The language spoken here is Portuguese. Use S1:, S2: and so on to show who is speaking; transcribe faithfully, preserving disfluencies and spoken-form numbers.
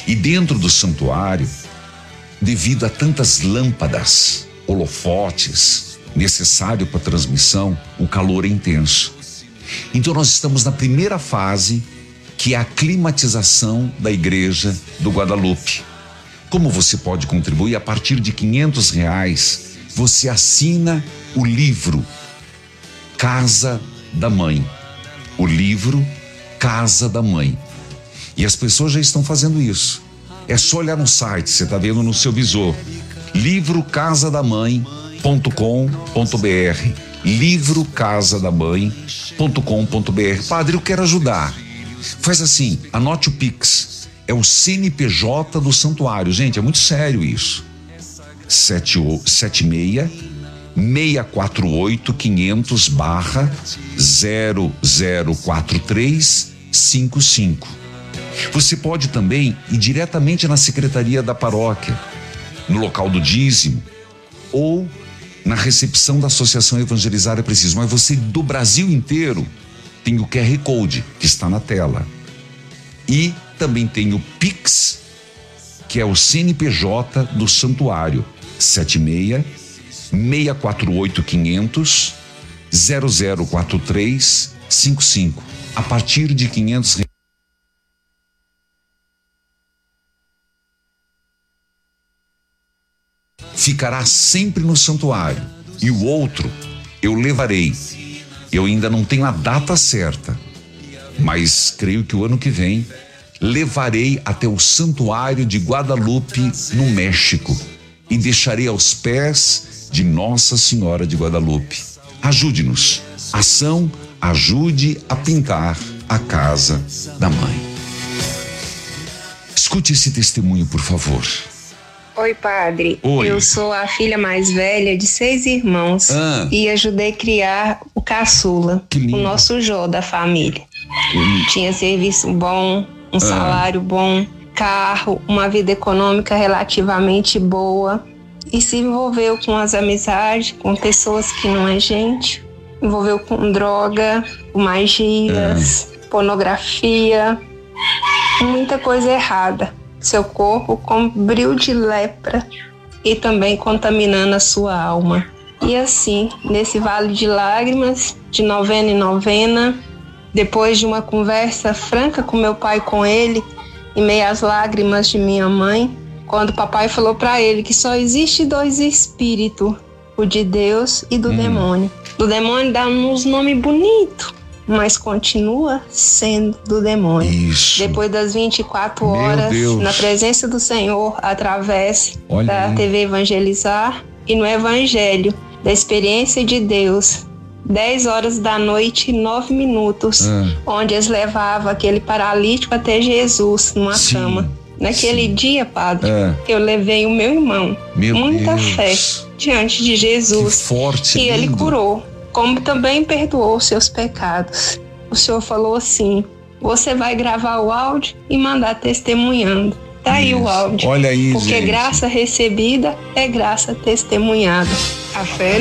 S1: E dentro do santuário, devido a tantas lâmpadas, holofotes, necessário para a transmissão, o calor é intenso. Então nós estamos na primeira fase, que é a climatização da igreja do Guadalupe. Como você pode contribuir? A partir de quinhentos reais, você assina o livro Casa da Mãe. O livro Casa da Mãe. E as pessoas já estão fazendo isso. É só olhar no site, você está vendo no seu visor. livro casa da mãe ponto com ponto br. livro casa da mãe ponto com ponto br. Padre, eu quero ajudar. Faz assim, anote o Pix. É o C N P J do santuário. Gente, é muito sério isso. sete seis seis quatro oito quinhentos barra zero zero quatro três cinco cinco. Você pode também ir diretamente na secretaria da paróquia, no local do dízimo, ou na recepção da Associação Evangelizar é Preciso. Mas você do Brasil inteiro tem o Q R Code que está na tela. E também tem o Pix, que é o C N P J do santuário, sete seis seis quatro oito quinhentos zero zero quatro três cinco cinco. A partir de quinhentos reais. Ficará sempre no santuário. E o outro eu levarei. Eu ainda não tenho a data certa, mas creio que o ano que vem levarei até o santuário de Guadalupe, no México, e deixarei aos pés de Nossa Senhora de Guadalupe. Ajude-nos. Ação Ajude a Pintar a Casa da Mãe. Escute esse testemunho, por favor.
S2: Oi, padre.
S1: Oi.
S2: Eu sou a filha mais velha de seis irmãos
S1: ah.
S2: e ajudei a criar o caçula, o nosso Jô da família.
S1: Hum.
S2: Tinha serviço bom, um
S1: ah.
S2: salário bom, carro, uma vida econômica relativamente boa e se envolveu com as amizades, com pessoas que não é gente, envolveu com droga, com magias, ah. pornografia, muita coisa errada. Seu corpo cobriu de lepra e também contaminando a sua alma. E assim, nesse vale de lágrimas, de novena em novena, depois de uma conversa franca com meu pai e com ele, em meio às lágrimas de minha mãe, quando o papai falou para ele que só existe dois espíritos, o de Deus e do hum. demônio. Do demônio dá uns nomes bonitos, mas continua sendo do demônio.
S1: Isso.
S2: Depois das vinte e quatro horas, na presença do Senhor, através Olha da aí. T V Evangelizar e no Evangelho, da experiência de Deus, dez horas da noite e nove minutos, ah. onde eles levavam aquele paralítico até Jesus, numa Sim. cama. Naquele Sim. dia, padre, ah. eu levei o meu irmão, meu muita Deus. fé, diante de Jesus.
S1: Que forte,
S2: e
S1: lindo.
S2: ele curou. Como também perdoou seus pecados. O Senhor falou assim: você vai gravar o áudio e mandar testemunhando. Tá aí o áudio.
S1: Olha aí,
S2: Porque
S1: gente.
S2: graça recebida é graça testemunhada. A fé